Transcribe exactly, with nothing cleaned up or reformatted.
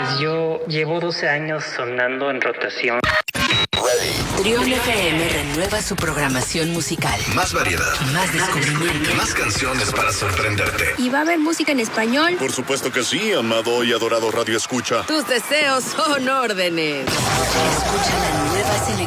Yo llevo doce años sonando en rotación. Trión F M renueva su programación musical. Más variedad. Más descubrimiento. Más canciones para sorprenderte. ¿Y va a haber música en español? Por supuesto que sí, amado y adorado Radio Escucha. Tus deseos son órdenes. Escucha la nueva selección.